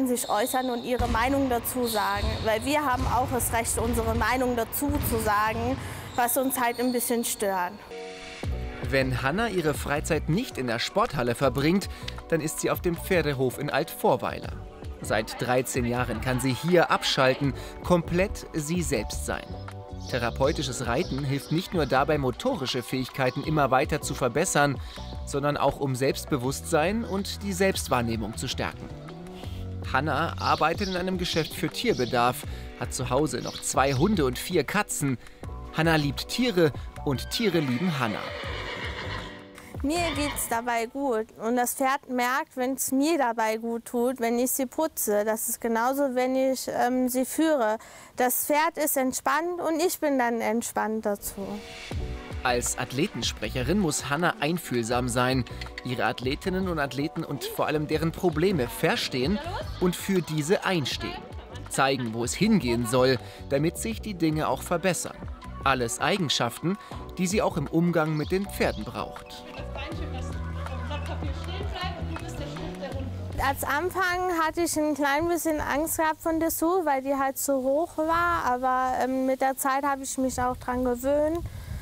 sollten sich äußern und ihre Meinung dazu sagen. Weil wir haben auch das Recht, unsere Meinung dazu zu sagen, was uns halt ein bisschen stört. Wenn Hanna ihre Freizeit nicht in der Sporthalle verbringt, dann ist sie auf dem Pferdehof in Altvorweiler. Seit 13 Jahren kann sie hier abschalten, komplett sie selbst sein. Therapeutisches Reiten hilft nicht nur dabei, motorische Fähigkeiten immer weiter zu verbessern, sondern auch um Selbstbewusstsein und die Selbstwahrnehmung zu stärken. Hanna arbeitet in einem Geschäft für Tierbedarf, hat zu Hause noch 2 Hunde und 4 Katzen. Hanna liebt Tiere und Tiere lieben Hanna. Mir geht's dabei gut und das Pferd merkt, wenn es mir dabei gut tut, wenn ich sie putze. Das ist genauso, wenn ich sie führe. Das Pferd ist entspannt und ich bin dann entspannt dazu. Als Athletensprecherin muss Hanna einfühlsam sein, ihre Athletinnen und Athleten und vor allem deren Probleme verstehen und für diese einstehen. Zeigen, wo es hingehen soll, damit sich die Dinge auch verbessern. Alles Eigenschaften, die sie auch im Umgang mit den Pferden braucht. Als Anfang hatte ich ein klein bisschen Angst gehabt von Dessous, weil die halt so hoch war. Aber mit der Zeit habe ich mich auch dran gewöhnt.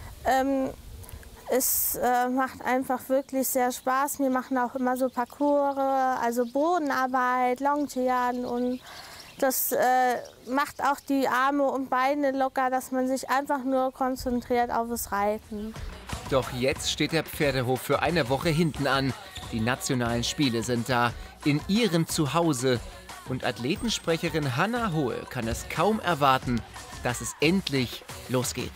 Es macht einfach wirklich sehr Spaß. Wir machen auch immer so Parcours, also Bodenarbeit, Longieren und das macht auch die Arme und Beine locker, dass man sich einfach nur konzentriert auf das Reiten. Doch jetzt steht der Pferdehof für eine Woche hinten an. Die nationalen Spiele sind da, in ihrem Zuhause. Und Athletensprecherin Hanna Hohe kann es kaum erwarten, dass es endlich losgeht.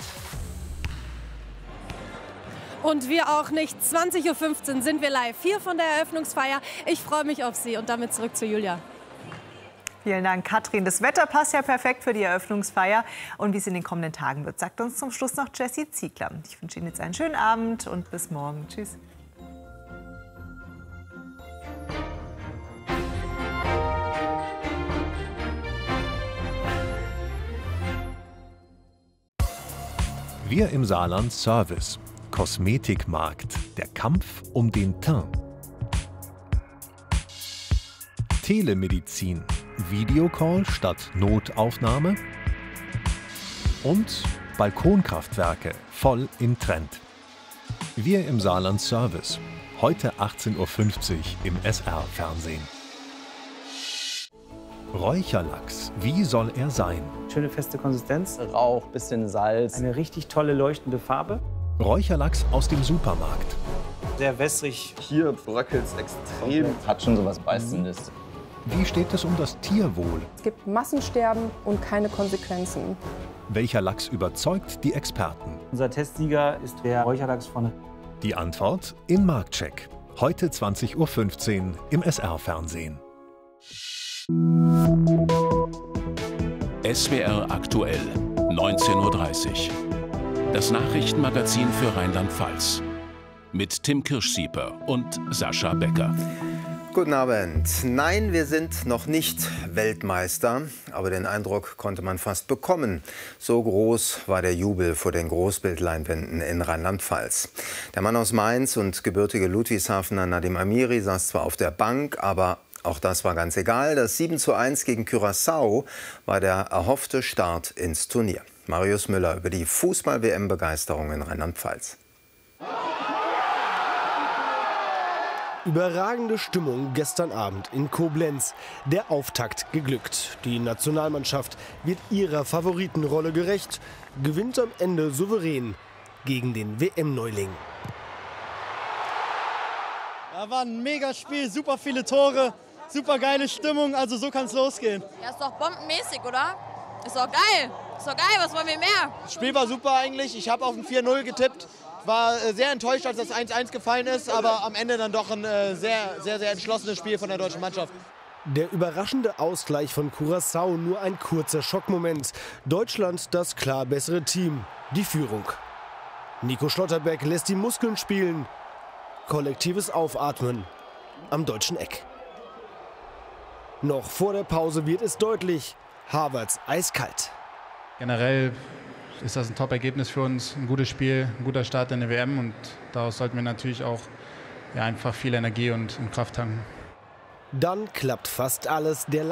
Und wir auch nicht. 20:15 Uhr sind wir live hier von der Eröffnungsfeier. Ich freue mich auf Sie und damit zurück zu Julia. Vielen Dank, Katrin. Das Wetter passt ja perfekt für die Eröffnungsfeier. Und wie es in den kommenden Tagen wird, sagt uns zum Schluss noch Jessie Ziegler. Ich wünsche Ihnen jetzt einen schönen Abend und bis morgen. Tschüss. Wir im Saarland Service. Kosmetikmarkt. Der Kampf um den Teint. Telemedizin. Videocall statt Notaufnahme. Und Balkonkraftwerke voll im Trend. Wir im Saarland Service. Heute 18:50 Uhr im SR-Fernsehen. Räucherlachs. Wie soll er sein? Schöne feste Konsistenz. Rauch, bisschen Salz. Eine richtig tolle leuchtende Farbe. Räucherlachs aus dem Supermarkt. Sehr wässrig. Hier bröckelt es extrem. Hat schon so was Beißendes. Wie steht es um das Tierwohl? Es gibt Massensterben und keine Konsequenzen. Welcher Lachs überzeugt die Experten? Unser Testsieger ist der Räucherlachs von. Die Antwort in Marktcheck. Heute 20:15 Uhr im SR-Fernsehen. SWR aktuell, 19:30 Uhr. Das Nachrichtenmagazin für Rheinland-Pfalz. Mit Tim Kirschsieper und Sascha Becker. Guten Abend. Nein, wir sind noch nicht Weltmeister, aber den Eindruck konnte man fast bekommen. So groß war der Jubel vor den Großbildleinwänden in Rheinland-Pfalz. Der Mann aus Mainz und gebürtige Ludwigshafener Nadim Amiri saß zwar auf der Bank, aber auch das war ganz egal. Das 7:1 gegen Curaçao war der erhoffte Start ins Turnier. Marius Müller über die Fußball-WM-Begeisterung in Rheinland-Pfalz. Überragende Stimmung gestern Abend in Koblenz. Der Auftakt geglückt. Die Nationalmannschaft wird ihrer Favoritenrolle gerecht, gewinnt am Ende souverän gegen den WM-Neuling. Ja, war ein Megaspiel, super viele Tore, super geile Stimmung, also so kann es losgehen. Ja, ist doch bombenmäßig, oder? Ist doch geil, was wollen wir mehr? Das Spiel war super eigentlich, ich habe auf ein 4:0 getippt. War sehr enttäuscht, als das 1:1 gefallen ist, aber am Ende dann doch ein sehr entschlossenes Spiel von der deutschen Mannschaft. Der überraschende Ausgleich von Curaçao nur ein kurzer Schockmoment. Deutschland das klar bessere Team, die Führung. Nico Schlotterbeck lässt die Muskeln spielen. Kollektives Aufatmen am deutschen Eck. Noch vor der Pause wird es deutlich. Havertz eiskalt. Generell ist das ein Top-Ergebnis für uns, ein gutes Spiel, ein guter Start in der WM und daraus sollten wir natürlich auch einfach viel Energie und Kraft tanken. Dann klappt fast alles. Der